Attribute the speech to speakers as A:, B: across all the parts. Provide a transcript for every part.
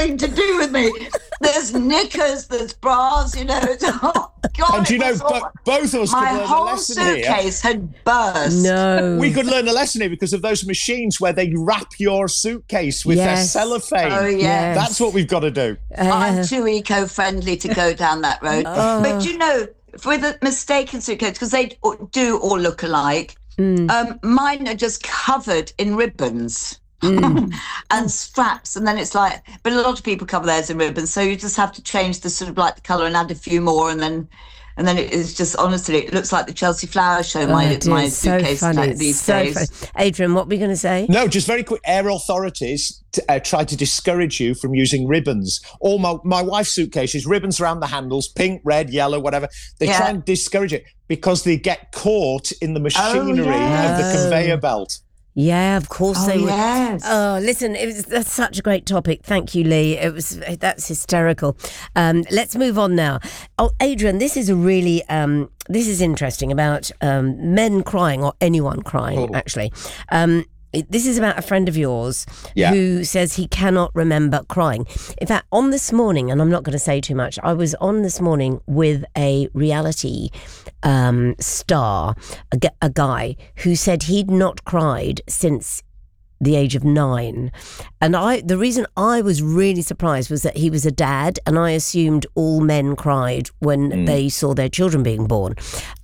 A: nothing to do with me. There's knickers, there's bras, oh, God,
B: And both of us could
A: my
B: learn a
A: whole
B: lesson here.
A: suitcase had burst.
C: No.
B: We could learn a lesson here because of those machines where they wrap your suitcase with their cellophane.
A: Oh, yes.
B: That's what we've got to do.
A: I'm too eco-friendly to go down that road. But with a mistaken suitcase, because they do all look alike, mine are just covered in ribbons. And straps, and then it's like, but a lot of people cover theirs in ribbons, so you just have to change the sort of like the colour and add a few more, and then it is just, honestly, it looks like the Chelsea Flower Show. My suitcase these days.
C: Funny. Adrian, what were we going to say?
B: No, just very quick. Air authorities try to discourage you from using ribbons. All my wife's suitcases, ribbons around the handles, pink, red, yellow, whatever. They try and discourage it because they get caught in the machinery of the conveyor belt.
C: Yeah, of course they would.
A: Yes.
C: Oh, listen, that's such a great topic. Thank you, Lee. That's hysterical. Let's move on now. Oh, Adrian, this is this is interesting about men crying, or anyone crying, actually. This is about a friend of yours who says he cannot remember crying. In fact, on this morning, and I'm not going to say too much, I was on this morning with a reality star, a guy who said he'd not cried since the age of 9. And the reason I was really surprised was that he was a dad, and I assumed all men cried when they saw their children being born.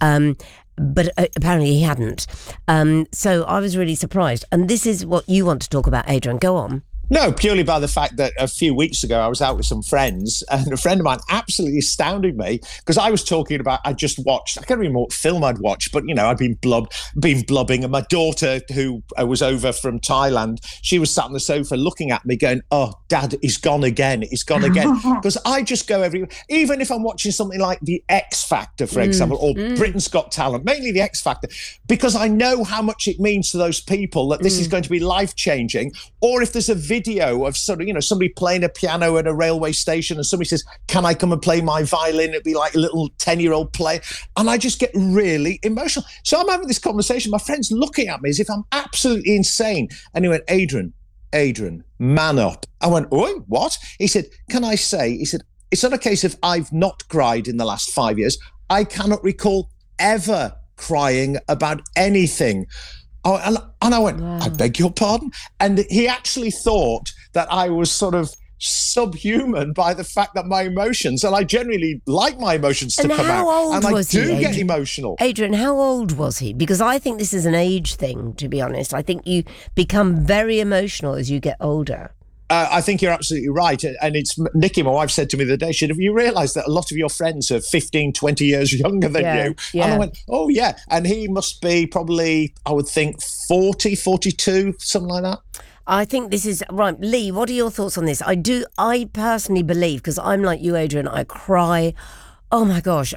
C: But apparently he hadn't. So I was really surprised. And this is what you want to talk about, Adrian. Go on.
B: No, purely by the fact that a few weeks ago I was out with some friends, and a friend of mine absolutely astounded me because I was talking about, I just watched, I can't remember what film I'd watched, but I'd been blubbing, and my daughter, who was over from Thailand, she was sat on the sofa looking at me going, "Oh, Dad, he's gone again, because I just go everywhere, even if I'm watching something like The X Factor, for example, or Britain's Got Talent, mainly The X Factor, because I know how much it means to those people that this is going to be life-changing. Or if there's a video of somebody playing a piano at a railway station and somebody says, "Can I come and play my violin?" It'd be like a little 10-year-old play. And I just get really emotional. So I'm having this conversation. My friend's looking at me as if I'm absolutely insane. And he went, Adrian, man up. I went, "Oi, what?" He said, "Can I say," he said, "it's not a case of I've not cried in the last 5 years. I cannot recall ever crying about anything." Oh, and I went, "I beg your pardon?" And he actually thought that I was sort of subhuman by the fact that my emotions, and I generally like my emotions to come out. And I do get emotional.
C: Adrian, how old was he? Because I think this is an age thing, to be honest. I think you become very emotional as you get older.
B: I think you're absolutely right. And it's Nikki, my wife, said to me the other day, have you realised that a lot of your friends are 15, 20 years younger than you? Yeah. And I went, "Oh, yeah." And he must be probably, I would think, 40, 42, something like that.
C: I think this is right. Lee, what are your thoughts on this? I personally believe, because I'm like you, Adrian, I cry. Oh my gosh.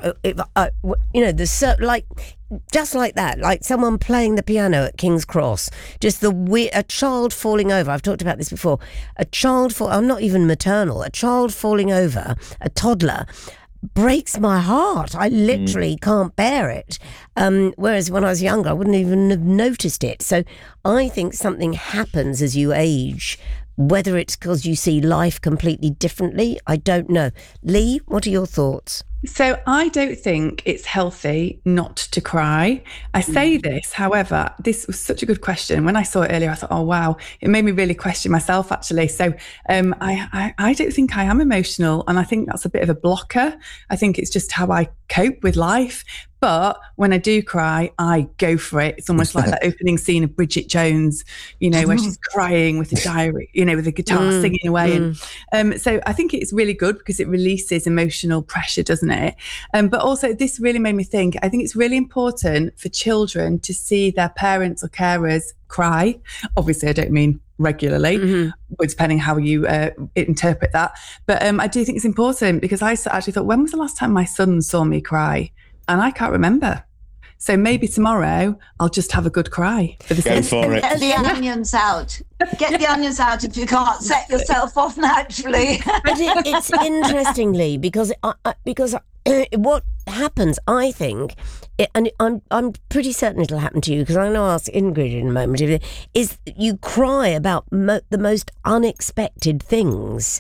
C: Just like that, like someone playing the piano at King's Cross, just a child falling over. I've talked about this before. I'm not even maternal. A child falling over, a toddler, breaks my heart. I literally can't bear it. Whereas when I was younger, I wouldn't even have noticed it. So I think something happens as you age. Whether it's because you see life completely differently, I don't know. Lee, what are your thoughts?
D: So I don't think it's healthy not to cry. I say this, however, this was such a good question. When I saw it earlier, I thought, oh, wow, it made me really question myself, actually. So I don't think I am emotional. And I think that's a bit of a blocker. I think it's just how I cope with life. But when I do cry, I go for it. It's almost like that opening scene of Bridget Jones, where she's crying with a diary, with a guitar singing away. And so I think it's really good because it releases emotional pressure, doesn't it? But also this really made me think, I think it's really important for children to see their parents or carers cry. Obviously, I don't mean regularly, depending how you interpret that. But I do think it's important because I actually thought, when was the last time my son saw me cry? And I can't remember. So maybe tomorrow I'll just have a good cry.
B: Go for it.
A: Get the onions out. Get the onions out if you can't set yourself off naturally.
C: But it's interestingly because what happens, I think, and I'm pretty certain it'll happen to you because I'm going to ask Ingrid in a moment, is you cry about the most unexpected things.